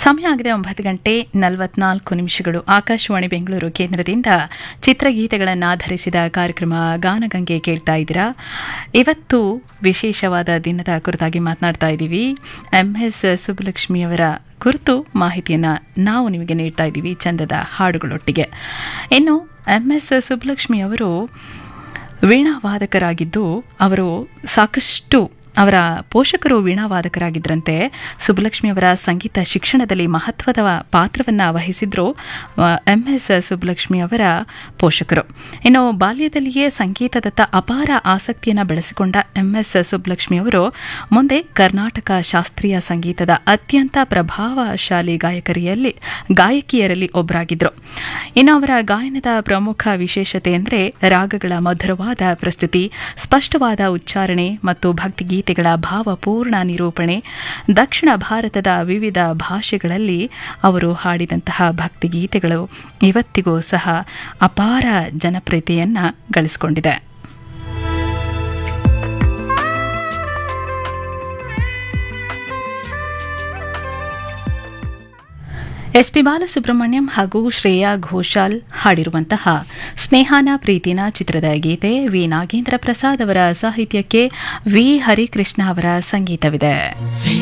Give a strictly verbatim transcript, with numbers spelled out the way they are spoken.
ಸಮಯ ಆಗಿದೆ ಒಂಬತ್ತು ಗಂಟೆ ನಲವತ್ನಾಲ್ಕು ನಿಮಿಷಗಳು. ಆಕಾಶವಾಣಿ ಬೆಂಗಳೂರು ಕೇಂದ್ರದಿಂದ ಚಿತ್ರಗೀತೆಗಳನ್ನು ಆಧರಿಸಿದ ಕಾರ್ಯಕ್ರಮ ಗಾನಗಂಗೆ ಕೇಳ್ತಾ ಇದ್ದೀರಾ. ಇವತ್ತು ವಿಶೇಷವಾದ ದಿನದ ಕುರಿತಾಗಿ ಮಾತನಾಡ್ತಾ ಇದ್ದೀವಿ. ಎಂ ಎಸ್ ಸುಬ್ಬಲಕ್ಷ್ಮಿಯವರ ಕುರಿತು ಮಾಹಿತಿಯನ್ನು ನಾವು ನಿಮಗೆ ನೀಡ್ತಾ ಇದ್ದೀವಿ ಚಂದದ ಹಾಡುಗಳೊಟ್ಟಿಗೆ. ಇನ್ನು ಎಂ ಎಸ್ ಸುಬ್ಬಲಕ್ಷ್ಮಿಯವರು ವೀಣಾವಾದಕರಾಗಿದ್ದು, ಅವರು ಸಾಕಷ್ಟು ಅವರ ಪೋಷಕರು ವೀಣಾವಾದಕರಾಗಿದ್ದರಂತೆ. ಸುಬ್ಬಲಕ್ಷ್ಮಿಯವರ ಸಂಗೀತ ಶಿಕ್ಷಣದಲ್ಲಿ ಮಹತ್ವದ ಪಾತ್ರವನ್ನು ವಹಿಸಿದ್ರು ಎಂ ಎಸ್ ಸುಬ್ಬಲಕ್ಷ್ಮಿಯವರ ಪೋಷಕರು. ಇನ್ನು ಬಾಲ್ಯದಲ್ಲಿಯೇ ಸಂಗೀತದತ್ತ ಅಪಾರ ಆಸಕ್ತಿಯನ್ನು ಬೆಳೆಸಿಕೊಂಡ ಎಂ ಎಸ್ ಸುಬ್ಬಲಕ್ಷ್ಮಿಯವರು ಮುಂದೆ ಕರ್ನಾಟಕ ಶಾಸ್ತ್ರೀಯ ಸಂಗೀತದ ಅತ್ಯಂತ ಪ್ರಭಾವಶಾಲಿ ಗಾಯಕರಿಯಲ್ಲಿ ಗಾಯಕಿಯರಲ್ಲಿ ಒಬ್ಬರಾಗಿದ್ದರು. ಇನ್ನು ಅವರ ಗಾಯನದ ಪ್ರಮುಖ ವಿಶೇಷತೆ ಅಂದರೆ ರಾಗಗಳ ಮಧುರವಾದ ಪ್ರಸ್ತುತಿ, ಸ್ಪಷ್ಟವಾದ ಉಚ್ಚಾರಣೆ ಮತ್ತು ಭಕ್ತಿಗೀತೆ ಗಳ ಭಾವಪೂರ್ಣ ನಿರೂಪಣೆ. ದಕ್ಷಿಣ ಭಾರತದ ವಿವಿಧ ಭಾಷೆಗಳಲ್ಲಿ ಅವರು ಹಾಡಿದಂತಹ ಭಕ್ತಿಗೀತೆಗಳು ಇವತ್ತಿಗೂ ಸಹ ಅಪಾರ ಜನಪ್ರಿಯತೆಯನ್ನು ಗಳಿಸಿಕೊಂಡಿದೆ. ಎಸ್ ಪಿ ಬಾಲಸುಬ್ರಹ್ಮಣ್ಯಂ ಹಾಗೂ ಶ್ರೇಯಾ ಘೋಷಾಲ್ ಹಾಡಿರುವಂತಹ ಸ್ನೇಹಾನ ಪ್ರೀತಿನ ಚಿತ್ರದ ಗೀತೆ. ವಿ ನಾಗೇಂದ್ರ ಪ್ರಸಾದ್ ಅವರ ಸಾಹಿತ್ಯಕ್ಕೆ ವಿ ಹರಿಕೃಷ್ಣ ಅವರ ಸಂಗೀತವಿದೆ.